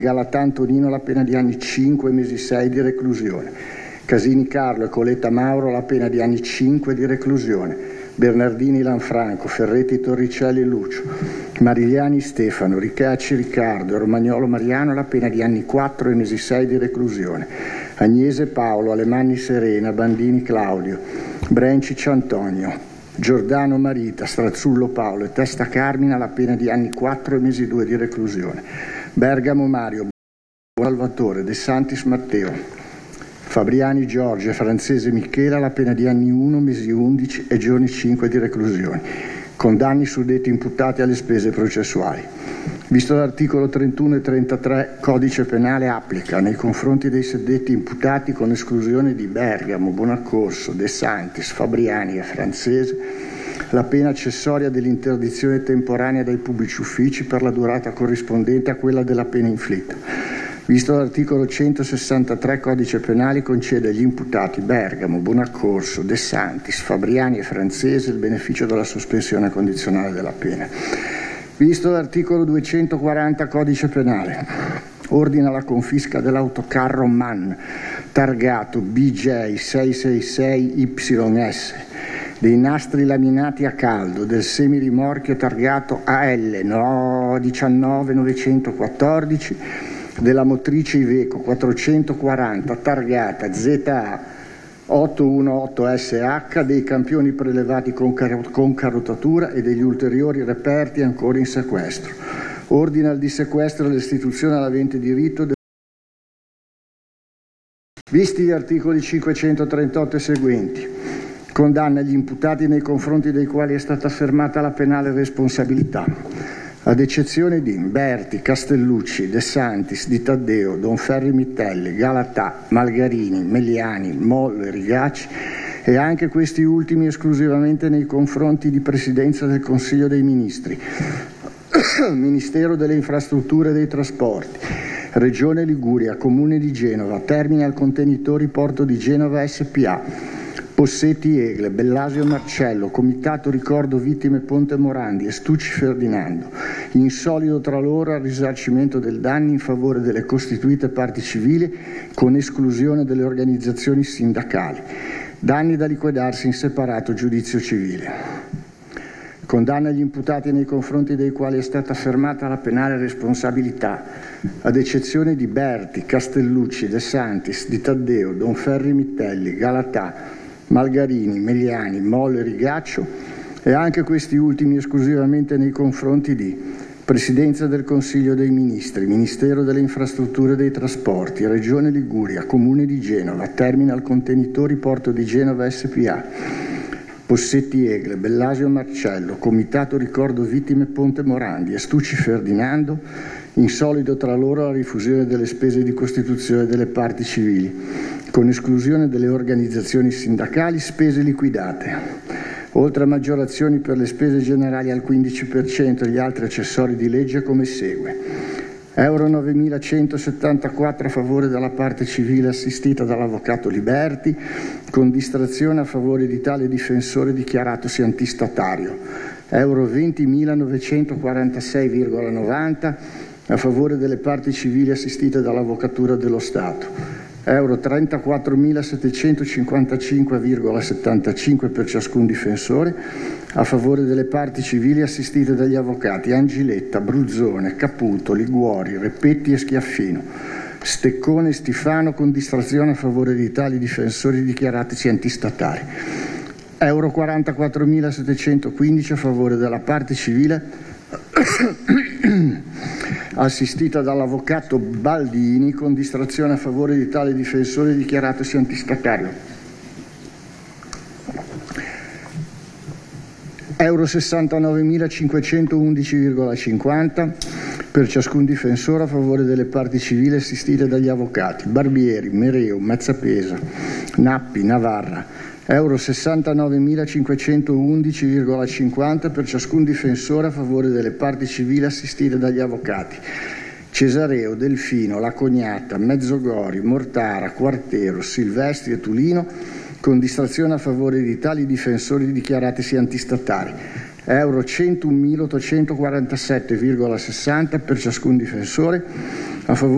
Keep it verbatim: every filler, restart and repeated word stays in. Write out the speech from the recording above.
Galatà Antonino la pena di anni cinque, mesi sei di reclusione. Casini Carlo e Coletta Mauro la pena di anni cinque di reclusione. Bernardini Lanfranco, Ferretti Torricelli Lucio, Marigliani Stefano, Ricacci Riccardo e Romagnolo Mariano la pena di anni quattro e mesi sei di reclusione. Agnese Paolo, Alemanni Serena, Bandini Claudio, Brencic Antonio, Giordano Marita, Strazzullo Paolo e Testa Carmina la pena di anni quattro e mesi due di reclusione. Bergamo Mario, Salvatore, De Santis Matteo, Fabriani Giorgio e Francese Michela la pena di anni uno, mesi undici e giorni cinque di reclusione. Condanni suddetti imputati alle spese processuali. Visto l'articolo trentuno e trentatré Codice Penale applica nei confronti dei suddetti imputati, con esclusione di Bergamo, Bonaccorso, De Santis, Fabriani e Francese, la pena accessoria dell'interdizione temporanea dai pubblici uffici per la durata corrispondente a quella della pena inflitta. Visto l'articolo centosessantatré Codice Penale, concede agli imputati Bergamo, Bonaccorso, De Santis, Fabriani e Francese il beneficio della sospensione condizionale della pena. Visto l'articolo duecentoquaranta Codice Penale, ordina la confisca dell'autocarro MAN targato B J sei sei sei Y S, dei nastri laminati a caldo, del semirimorchio targato A L no diciannove novecentoquattordici, della motrice Iveco quattrocentoquaranta targata Z A ottocentoquarantotto S H, dei campioni prelevati con, car- con carotatura e degli ulteriori reperti ancora in sequestro. Ordina il dissequestro e l'istituzione all'avente diritto del... Visti gli articoli cinquecentotrentotto e seguenti, condanna gli imputati nei confronti dei quali è stata affermata la penale responsabilità, ad eccezione di Berti, Castellucci, De Santis, Di Taddeo, Donferri Mittelli, Galatà, Malgarini, Meliani, Molle, Rigacci e anche questi ultimi esclusivamente nei confronti di Presidenza del Consiglio dei Ministri, Ministero delle Infrastrutture e dei Trasporti, Regione Liguria, Comune di Genova, Terminal Contenitori Porto di Genova S P A, Possetti Egle, Bellasio Marcello, Comitato Ricordo Vittime Ponte Morandi e Stucci Ferdinando, in solido tra loro al risarcimento del danno in favore delle costituite parti civili con esclusione delle organizzazioni sindacali. Danni da liquidarsi in separato giudizio civile. Condanna agli imputati nei confronti dei quali è stata affermata la penale responsabilità, ad eccezione di Berti, Castellucci, De Santis, Di Taddeo, Donferri Mittelli, Galatà, Malgarini, Meliani, Molle, Rigaccio e anche questi ultimi esclusivamente nei confronti di Presidenza del Consiglio dei Ministri, Ministero delle Infrastrutture e dei Trasporti, Regione Liguria, Comune di Genova, Terminal Contenitori Porto di Genova S P A, Possetti Egle, Bellasio Marcello, Comitato Ricordo Vittime Ponte Morandi e Stucci Ferdinando, in solido tra loro la rifusione delle spese di costituzione delle parti civili, con esclusione delle organizzazioni sindacali, spese liquidate, oltre a maggiorazioni per le spese generali al quindici per cento e gli altri accessori di legge come segue. Euro novemilacentosettantaquattro a favore della parte civile assistita dall'avvocato Liberti, con distrazione a favore di tale difensore dichiaratosi antistatario. Euro ventimilanovecentoquarantasei virgola novanta a favore delle parti civili assistite dall'Avvocatura dello Stato. Euro trentaquattromilasettecentocinquantacinque virgola settantacinque per ciascun difensore a favore delle parti civili assistite dagli avvocati Angiletta, Bruzzone, Caputo, Liguori, Repetti e Schiaffino. Steccone e Stifano con distrazione a favore di tali difensori dichiaratisi antistatali. Euro quarantaquattromilasettecentoquindici a favore della parte civile assistita dall'avvocato Baldini con distrazione a favore di tale difensore dichiaratosi antistatario. Euro sessantanovemilacinquecentoundici virgola cinquanta per ciascun difensore a favore delle parti civili assistite dagli avvocati Barbieri, Mereu, Mazzapesa, Nappi, Navarra. Euro sessantanovemilacinquecentoundici virgola cinquanta per ciascun difensore a favore delle parti civili assistite dagli avvocati Cesareo, Delfino, La Cognata, Mezzogori, Mortara, Quartero, Silvestri e Tulino, con distrazione a favore di tali difensori dichiaratisi antistatali. Euro centomilaottocentoquarantasette virgola sessanta per ciascun difensore a favore